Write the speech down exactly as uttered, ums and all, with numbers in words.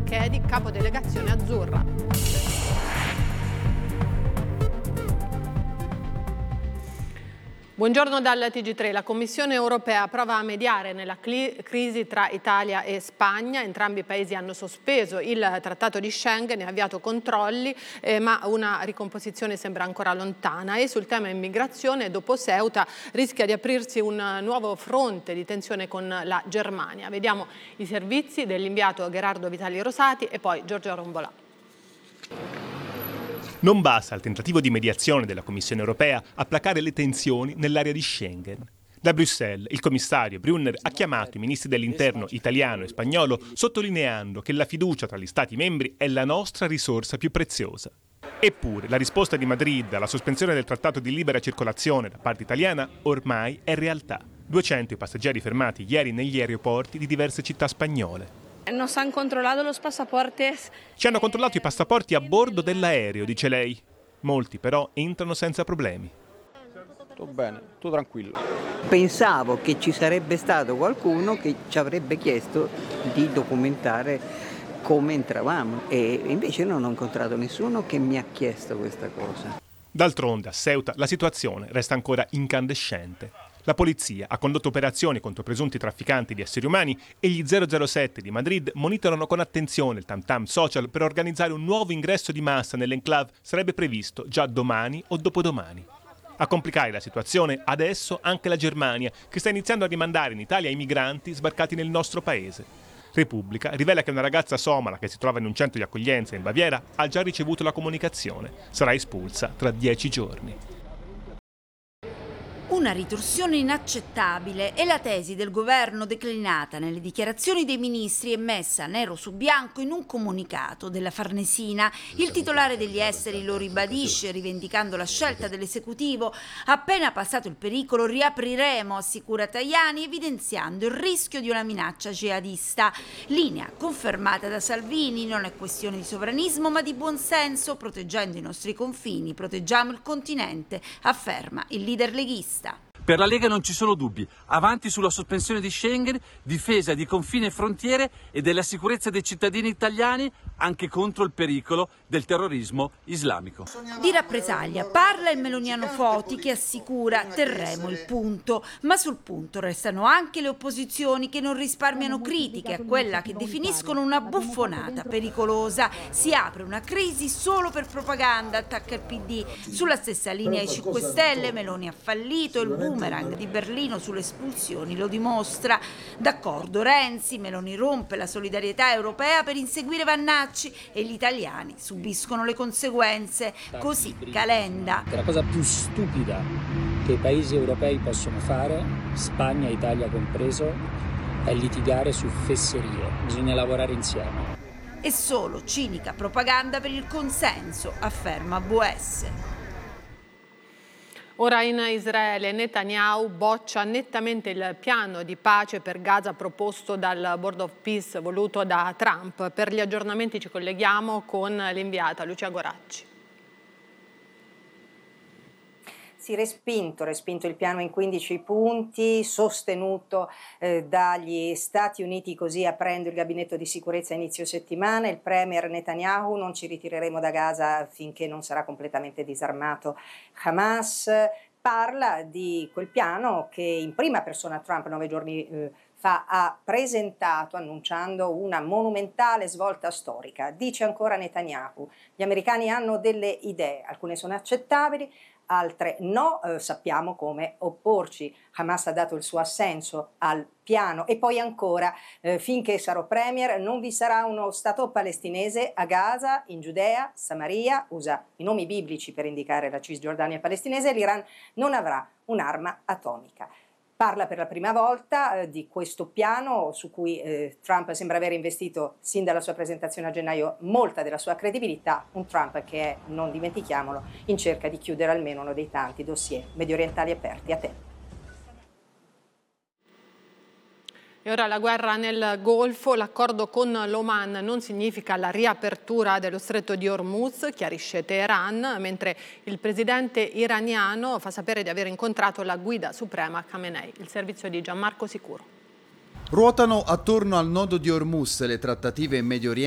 Chedi, capodelegazione azzurra. Buongiorno dal T G tre. La Commissione europea prova a mediare nella crisi tra Italia e Spagna. Entrambi i paesi hanno sospeso il trattato di Schengen e avviato controlli, eh, ma una ricomposizione sembra ancora lontana. E sul tema immigrazione, dopo Ceuta, rischia di aprirsi un nuovo fronte di tensione con la Germania. Vediamo i servizi dell'inviato Gerardo Vitali Rosati e poi Giorgio Rombolà. Non basta il tentativo di mediazione della Commissione europea a placare le tensioni nell'area di Schengen. Da Bruxelles, il commissario Brunner ha chiamato i ministri dell'interno italiano e spagnolo, sottolineando che la fiducia tra gli Stati membri è la nostra risorsa più preziosa. Eppure, la risposta di Madrid alla sospensione del trattato di libera circolazione da parte italiana ormai è realtà. duecento i passeggeri fermati ieri negli aeroporti di diverse città spagnole. Nos han controlado los pasaportes. Ci hanno controllato i passaporti a bordo dell'aereo, dice lei. Molti però entrano senza problemi. Tutto bene, tutto tranquillo. Pensavo che ci sarebbe stato qualcuno che ci avrebbe chiesto di documentare come entravamo e invece non ho incontrato nessuno che mi ha chiesto questa cosa. D'altronde a Ceuta la situazione resta ancora incandescente. La polizia ha condotto operazioni contro presunti trafficanti di esseri umani e gli zero zero sette di Madrid monitorano con attenzione il tam-tam social per organizzare un nuovo ingresso di massa nell'enclave sarebbe previsto già domani o dopodomani. A complicare la situazione adesso anche la Germania, che sta iniziando a rimandare in Italia i migranti sbarcati nel nostro paese. Repubblica rivela che una ragazza somala che si trova in un centro di accoglienza in Baviera ha già ricevuto la comunicazione. Sarà espulsa tra dieci giorni. Una ritorsione inaccettabile è la tesi del governo declinata nelle dichiarazioni dei ministri e messa nero su bianco in un comunicato della Farnesina. Il titolare degli esteri lo ribadisce, rivendicando la scelta dell'esecutivo. Appena passato il pericolo riapriremo, assicura Tajani, evidenziando il rischio di una minaccia jihadista. Linea confermata da Salvini, non è questione di sovranismo ma di buonsenso, proteggendo i nostri confini, proteggiamo il continente, afferma il leader leghista. Per la Lega non ci sono dubbi, avanti sulla sospensione di Schengen, difesa di confini e frontiere e della sicurezza dei cittadini italiani anche contro il pericolo del terrorismo islamico. Di rappresaglia parla il meloniano Foti che assicura terremo il punto, ma sul punto restano anche le opposizioni che non risparmiano critiche a quella che definiscono una buffonata pericolosa. Si apre una crisi solo per propaganda, attacca il P D. Sulla stessa linea i cinque Stelle, Meloni ha fallito, il boomerang di Berlino sulle espulsioni lo dimostra. D'accordo Renzi, Meloni rompe la solidarietà europea per inseguire Vannacci e gli italiani subiscono le conseguenze. Così Calenda. La cosa più stupida che i paesi europei possono fare, Spagna e Italia compreso, è litigare su fesserie. Bisogna lavorare insieme. È solo cinica propaganda per il consenso, afferma Boes. Ora in Israele Netanyahu boccia nettamente il piano di pace per Gaza proposto dal Board of Peace voluto da Trump. Per gli aggiornamenti ci colleghiamo con l'inviata Lucia Goracci. Sì, respinto, respinto il piano in quindici punti, sostenuto eh, dagli Stati Uniti, così aprendo il gabinetto di sicurezza a inizio settimana. Il premier Netanyahu: non ci ritireremo da Gaza finché non sarà completamente disarmato Hamas. Parla di quel piano che in prima persona Trump nove giorni eh, fa ha presentato, annunciando una monumentale svolta storica. Dice ancora Netanyahu: gli americani hanno delle idee, alcune sono accettabili, altre no, eh, sappiamo come opporci. Hamas ha dato il suo assenso al piano. E poi ancora, eh, finché sarò premier non vi sarà uno Stato palestinese a Gaza, in Giudea, Samaria, usa i nomi biblici per indicare la Cisgiordania palestinese, e l'Iran non avrà un'arma atomica. Parla per la prima volta eh, di questo piano su cui eh, Trump sembra aver investito sin dalla sua presentazione a gennaio molta della sua credibilità, un Trump che è, non dimentichiamolo, in cerca di chiudere almeno uno dei tanti dossier mediorientali aperti. A te. E ora la guerra nel Golfo. L'accordo con l'Oman non significa la riapertura dello stretto di Hormuz, chiarisce Teheran, mentre il presidente iraniano fa sapere di aver incontrato la guida suprema Khamenei. Il servizio di Gianmarco Sicuro. Ruotano attorno al nodo di Hormuz le trattative in Medio Oriente